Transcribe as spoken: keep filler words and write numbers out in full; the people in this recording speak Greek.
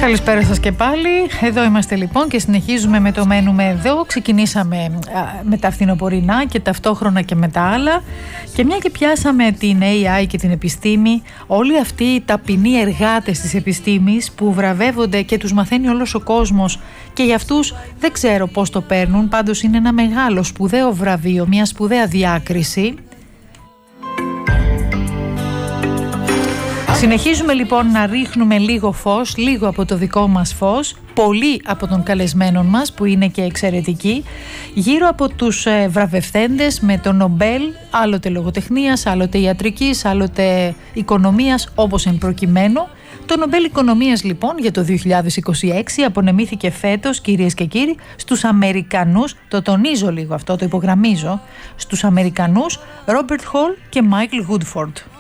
Καλησπέρα σας και πάλι. Εδώ είμαστε λοιπόν και συνεχίζουμε με το μένουμε εδώ. Ξεκινήσαμε α, με τα φθινοπορεινά και ταυτόχρονα και με τα άλλα. Και μια και πιάσαμε την έι άι και την επιστήμη, όλοι αυτοί οι ταπεινοί εργάτες της επιστήμης που βραβεύονται και τους μαθαίνει όλος ο κόσμος και για αυτούς δεν ξέρω πώς το παίρνουν, πάντως είναι ένα μεγάλο σπουδαίο βραβείο, μια σπουδαία διάκριση. Συνεχίζουμε λοιπόν να ρίχνουμε λίγο φως, λίγο από το δικό μας φως, πολύ από των καλεσμένων μας που είναι και εξαιρετικοί, γύρω από τους ε, βραβευθέντες με το Νομπέλ, άλλοτε λογοτεχνίας, άλλοτε ιατρικής, άλλοτε οικονομίας, όπως εν προκειμένου. Το Νομπέλ Οικονομίας λοιπόν για το δύο χιλιάδες είκοσι έξι απονεμήθηκε φέτος, κυρίες και κύριοι, στους Αμερικανούς, το τονίζω λίγο αυτό, το υπογραμμίζω, στους Αμερικανούς Ρόμπερτ Χολ και Μάικλ Γούντφορντ.